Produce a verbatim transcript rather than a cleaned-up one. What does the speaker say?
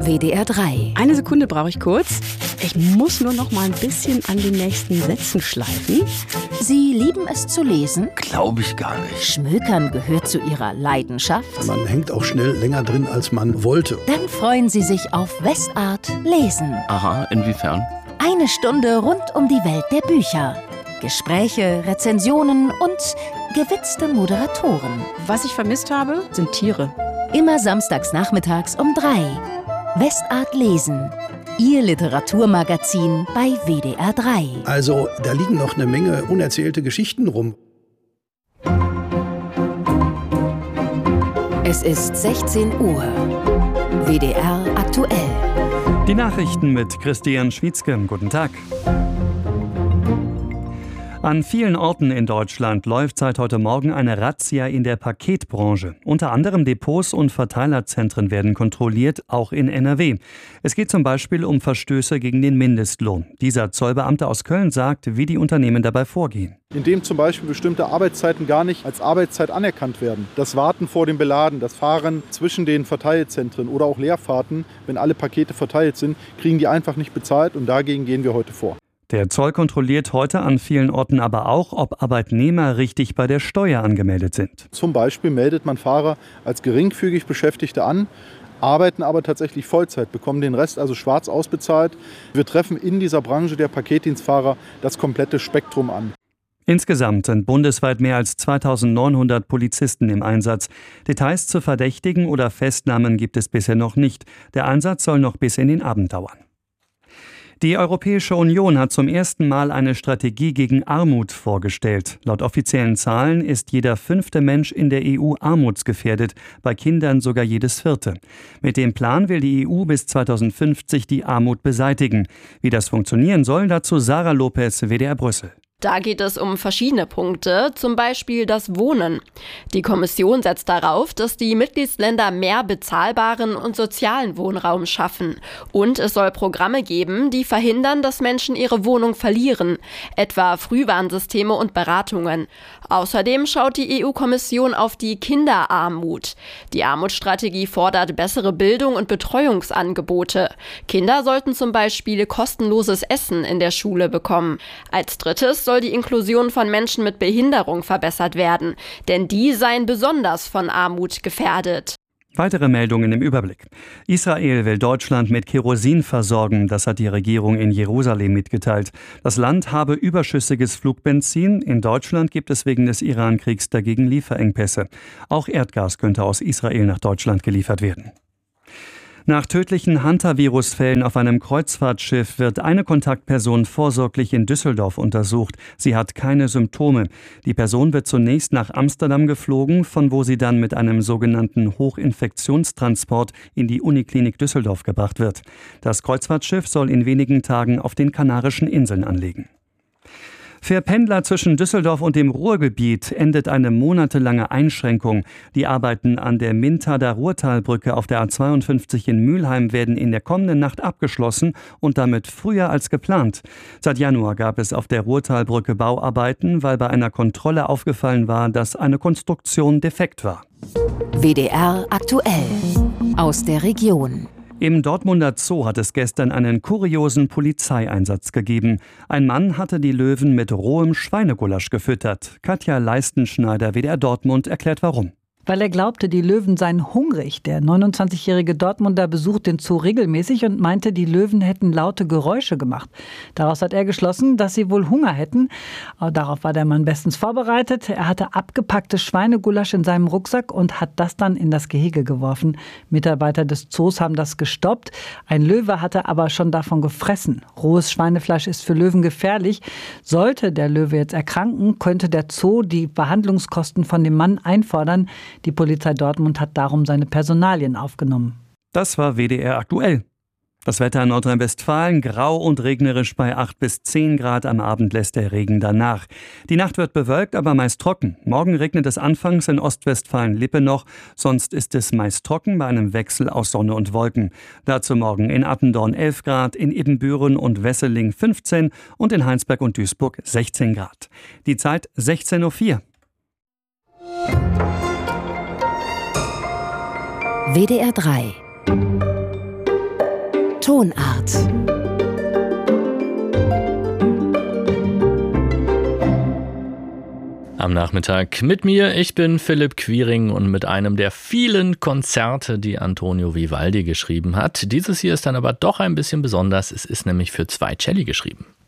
W D R drei. Eine Sekunde brauche ich kurz. Ich muss nur noch mal ein bisschen an den nächsten Sätzen schleifen. Sie lieben es zu lesen? Glaube ich gar nicht. Schmökern gehört zu Ihrer Leidenschaft? Man hängt auch schnell länger drin, als man wollte. Dann freuen Sie sich auf Westart Lesen. Aha, inwiefern? Eine Stunde rund um die Welt der Bücher. Gespräche, Rezensionen und gewitzte Moderatoren. Was ich vermisst habe, sind Tiere. Immer samstags nachmittags um drei. Westart Lesen. Ihr Literaturmagazin bei W D R drei. Also, da liegen noch eine Menge unerzählte Geschichten rum. Es ist sechzehn Uhr. W D R aktuell. Die Nachrichten mit Christian Schwietzke. Guten Tag. An vielen Orten in Deutschland läuft seit heute Morgen eine Razzia in der Paketbranche. Unter anderem Depots und Verteilerzentren werden kontrolliert, auch in N R W. Es geht zum Beispiel um Verstöße gegen den Mindestlohn. Dieser Zollbeamte aus Köln sagt, wie die Unternehmen dabei vorgehen. Indem zum Beispiel bestimmte Arbeitszeiten gar nicht als Arbeitszeit anerkannt werden. Das Warten vor dem Beladen, das Fahren zwischen den Verteilzentren oder auch Leerfahrten, wenn alle Pakete verteilt sind, kriegen die einfach nicht bezahlt und dagegen gehen wir heute vor. Der Zoll kontrolliert heute an vielen Orten aber auch, ob Arbeitnehmer richtig bei der Steuer angemeldet sind. Zum Beispiel meldet man Fahrer als geringfügig Beschäftigte an, arbeiten aber tatsächlich Vollzeit, bekommen den Rest also schwarz ausbezahlt. Wir treffen in dieser Branche der Paketdienstfahrer das komplette Spektrum an. Insgesamt sind bundesweit mehr als zweitausendneunhundert Polizisten im Einsatz. Details zu Verdächtigen oder Festnahmen gibt es bisher noch nicht. Der Einsatz soll noch bis in den Abend dauern. Die Europäische Union hat zum ersten Mal eine Strategie gegen Armut vorgestellt. Laut offiziellen Zahlen ist jeder fünfte Mensch in der E U armutsgefährdet, bei Kindern sogar jedes vierte. Mit dem Plan will die E U bis zweitausendfünfzig die Armut beseitigen. Wie das funktionieren soll, dazu Sarah Lopez, W D R Brüssel. Da geht es um verschiedene Punkte, zum Beispiel das Wohnen. Die Kommission setzt darauf, dass die Mitgliedsländer mehr bezahlbaren und sozialen Wohnraum schaffen. Und es soll Programme geben, die verhindern, dass Menschen ihre Wohnung verlieren, etwa Frühwarnsysteme und Beratungen. Außerdem schaut die E U-Kommission auf die Kinderarmut. Die Armutsstrategie fordert bessere Bildung und Betreuungsangebote. Kinder sollten zum Beispiel kostenloses Essen in der Schule bekommen. Als drittes soll die Inklusion von Menschen mit Behinderung verbessert werden, denn die seien besonders von Armut gefährdet. Weitere Meldungen im Überblick. Israel will Deutschland mit Kerosin versorgen, das hat die Regierung in Jerusalem mitgeteilt. Das Land habe überschüssiges Flugbenzin. In Deutschland gibt es wegen des Iran-Kriegs dagegen Lieferengpässe. Auch Erdgas könnte aus Israel nach Deutschland geliefert werden. Nach tödlichen Hantavirus-Fällen auf einem Kreuzfahrtschiff wird eine Kontaktperson vorsorglich in Düsseldorf untersucht. Sie hat keine Symptome. Die Person wird zunächst nach Amsterdam geflogen, von wo sie dann mit einem sogenannten Hochinfektionstransport in die Uniklinik Düsseldorf gebracht wird. Das Kreuzfahrtschiff soll in wenigen Tagen auf den Kanarischen Inseln anlegen. Für Pendler zwischen Düsseldorf und dem Ruhrgebiet endet eine monatelange Einschränkung. Die Arbeiten an der Mintader Ruhrtalbrücke auf der A zweiundfünfzig in Mülheim werden in der kommenden Nacht abgeschlossen und damit früher als geplant. Seit Januar gab es auf der Ruhrtalbrücke Bauarbeiten, weil bei einer Kontrolle aufgefallen war, dass eine Konstruktion defekt war. W D R aktuell. Aus der Region. Im Dortmunder Zoo hat es gestern einen kuriosen Polizeieinsatz gegeben. Ein Mann hatte die Löwen mit rohem Schweinegulasch gefüttert. Katja Leistenschneider, W D R Dortmund, erklärt warum. Weil er glaubte, die Löwen seien hungrig. Der neunundzwanzigjährige Dortmunder besucht den Zoo regelmäßig und meinte, die Löwen hätten laute Geräusche gemacht. Daraus hat er geschlossen, dass sie wohl Hunger hätten. Aber darauf war der Mann bestens vorbereitet. Er hatte abgepacktes Schweinegulasch in seinem Rucksack und hat das dann in das Gehege geworfen. Mitarbeiter des Zoos haben das gestoppt. Ein Löwe hatte aber schon davon gefressen. Rohes Schweinefleisch ist für Löwen gefährlich. Sollte der Löwe jetzt erkranken, könnte der Zoo die Behandlungskosten von dem Mann einfordern. Die Polizei Dortmund hat darum seine Personalien aufgenommen. Das war W D R aktuell. Das Wetter in Nordrhein-Westfalen grau und regnerisch bei acht bis zehn Grad. Am Abend lässt der Regen danach. Die Nacht wird bewölkt, aber meist trocken. Morgen regnet es anfangs in Ostwestfalen-Lippe noch. Sonst ist es meist trocken bei einem Wechsel aus Sonne und Wolken. Dazu morgen in Attendorn elf Grad, in Ibbenbüren und Wesseling fünfzehn und in Heinsberg und Duisburg sechzehn Grad. Die Zeit sechzehn Uhr vier. W D R drei. Tonart. Am Nachmittag mit mir, ich bin Philipp Quiring und mit einem der vielen Konzerte, die Antonio Vivaldi geschrieben hat. Dieses hier ist dann aber doch ein bisschen besonders, es ist nämlich für zwei Celli geschrieben.